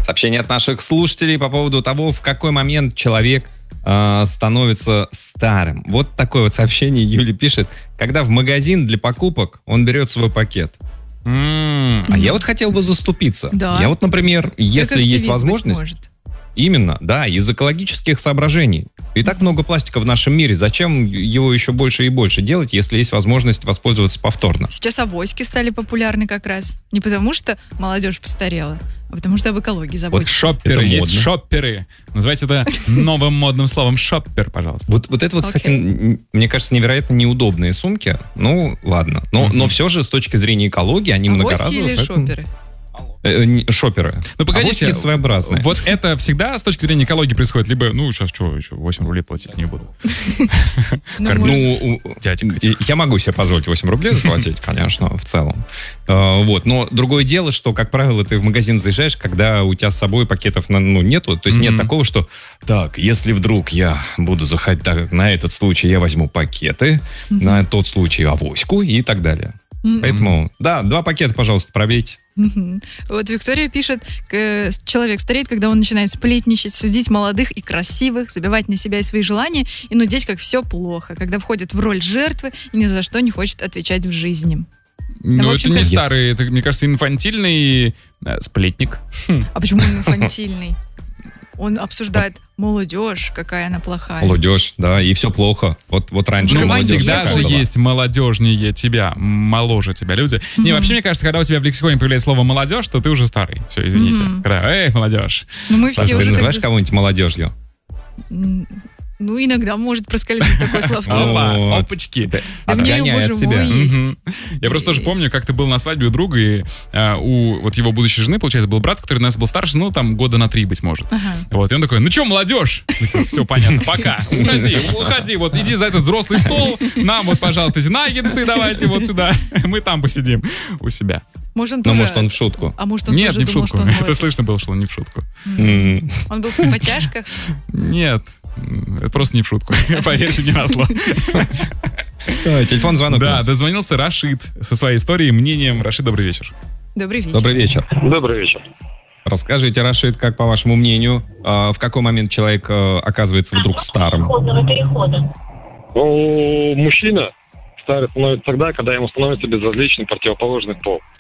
Сообщение от наших слушателей по поводу того, в какой момент человек становится старым. Вот такое вот сообщение Юля пишет. Когда в магазин для покупок он берет свой пакет. А я вот хотел бы заступиться. Да. Я вот, например, если есть возможность... Может. Именно, да, из экологических соображений. И так много пластика в нашем мире. Зачем его еще больше и больше делать, если есть возможность воспользоваться повторно? Сейчас авоськи стали популярны как раз. Не потому что молодежь постарела, а потому что об экологии Вот заботятся. шопперы, есть модно. шопперы. Называйте это новым модным словом шоппер, пожалуйста. Вот это вот, кстати, мне кажется, невероятно неудобные сумки. Ну, ладно. Но все же с точки зрения экологии они Авоськи многоразовые. или поэтому- шоперы? Шоперы. Ну, погодите, Авоськи своеобразные. вот это всегда с точки зрения экологии происходит, либо, сейчас что, еще 8 рублей платить не буду. может, Я могу себе позволить 8 рублей заплатить, конечно, в целом. Вот. Но другое дело, что, как правило, ты в магазин заезжаешь, когда у тебя с собой пакетов нету. То есть нет такого, что так, если вдруг я буду заходить на этот случай, я возьму пакеты, на тот случай авоську и так далее. Поэтому, да, 2 пакета, пожалуйста, пробейте. Вот Виктория пишет, человек стареет, когда он начинает сплетничать, судить молодых и красивых, забивать на себя и свои желания и нудеть, как все плохо, когда входит в роль жертвы и ни за что не хочет отвечать в жизни. Ну, в это общем, не конечно. старый, это, мне кажется, инфантильный сплетник. А почему он инфантильный? Он обсуждает молодежь, какая она плохая. Молодежь, да, и все плохо. Вот раньше Ну, Молодежь всегда такая же была. есть молодежнее тебя, моложе тебя люди. Не, вообще, мне кажется, когда у тебя в лексиконе появляется слово «молодежь», то ты уже старый. Все, извините. Когда, эй, молодежь. Ну, мы Саша, все ты уже называешь тогда- кого-нибудь молодежью? Ну, иногда может проскользнуть такое словцо. Опа, Вот. опачки. Да Отгоняй мне, от боже себя. мой, есть. Мгм. Я просто тоже помню, как ты был на свадьбе у друга, и у вот его будущей жены, получается, был брат, который у нас был старше, ну, там, года на 3, быть может. Ага. Вот, и он такой, ну что, молодежь? Все понятно, пока, уходи, вот иди за этот взрослый стол, нам вот, пожалуйста, эти наггетсы давайте вот сюда, мы там посидим у себя. Может, он Ну, тоже... может, он в шутку. А может, он Нет, тоже не в думал, шутку, что он это молодец. слышно было, что он не в шутку. Он был в потяжках. Нет, это просто не в шутку, поверьте, не на слово. Телефон звонок. у Да, нас. дозвонился Рашид со своей историей, мнением. Рашид, добрый вечер. Добрый вечер. Добрый вечер. Добрый вечер. Расскажите, Рашид, как по вашему мнению, в какой момент человек оказывается вдруг старым? Ну, мужчина старый становится тогда, когда ему становится безразличен противоположный пол.